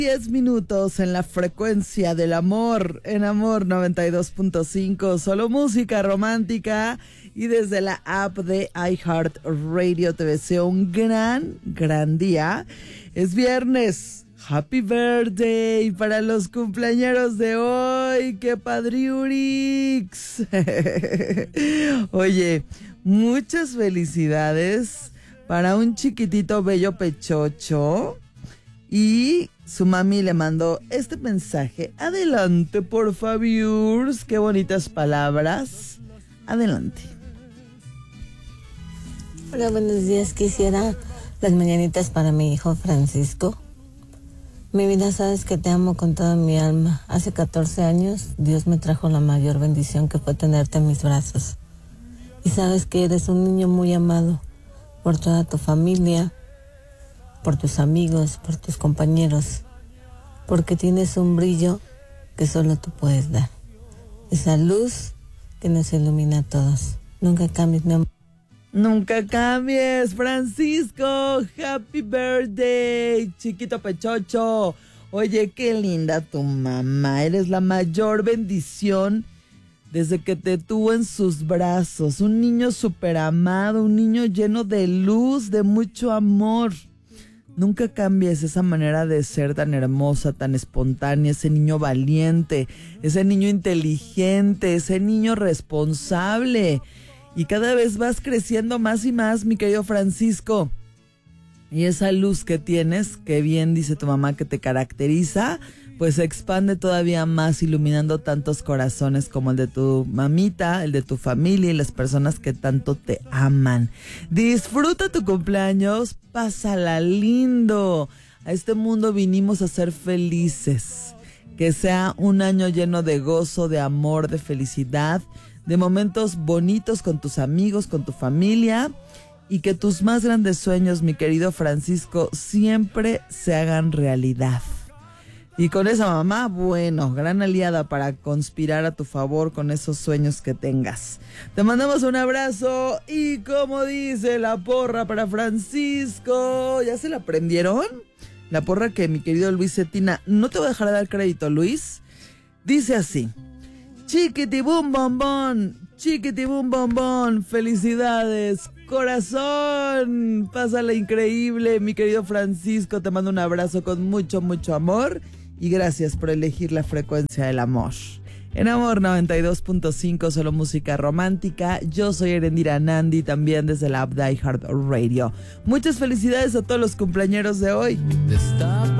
10 minutos en la frecuencia del amor, en Amor 92.5, solo música romántica, y desde la app de iHeartRadio te deseo un gran día. Es viernes, happy birthday para los cumpleañeros de hoy, qué padriurix. Oye, muchas felicidades para un chiquitito bello pechocho. Y su mami le mandó este mensaje. Adelante, por favor. Qué bonitas palabras. Adelante. Hola, buenos días. Quisiera las mañanitas para mi hijo Francisco. Mi vida, sabes que te amo con toda mi alma. Hace 14 años, Dios me trajo la mayor bendición que fue tenerte en mis brazos. Y sabes que eres un niño muy amado por toda tu familia, por tus amigos, por tus compañeros, porque tienes un brillo que solo tú puedes dar. Esa luz que nos ilumina a todos. Nunca cambies, mi amor. Nunca cambies, Francisco. Happy birthday, chiquito pechocho. Oye, qué linda tu mamá. Eres la mayor bendición desde que te tuvo en sus brazos. Un niño súper amado, un niño lleno de luz, de mucho amor. Nunca cambies esa manera de ser tan hermosa, tan espontánea, ese niño valiente, ese niño inteligente, ese niño responsable. Y cada vez vas creciendo más y más, mi querido Francisco. Y esa luz que tienes, que bien dice tu mamá que te caracteriza, pues se expande todavía más, iluminando tantos corazones como el de tu mamita, el de tu familia y las personas que tanto te aman. Disfruta tu cumpleaños, pásala lindo. A este mundo vinimos a ser felices. Que sea un año lleno de gozo, de amor, de felicidad, de momentos bonitos con tus amigos, con tu familia, y que tus más grandes sueños, mi querido Francisco, siempre se hagan realidad. Y con esa mamá, bueno, gran aliada para conspirar a tu favor con esos sueños que tengas. Te mandamos un abrazo y como dice la porra para Francisco, ¿ya se la aprendieron? La porra que mi querido Luis Cetina, no te voy a dejar de dar crédito, Luis. Dice así: chiquitibum bombón, felicidades, corazón, pásala increíble, mi querido Francisco, te mando un abrazo con mucho amor. Y gracias por elegir la frecuencia del amor. En Amor 92.5, solo música romántica. Yo soy Erendira Nandi, también desde la app de iHeartRadio. Muchas felicidades a todos los cumpleañeros de hoy.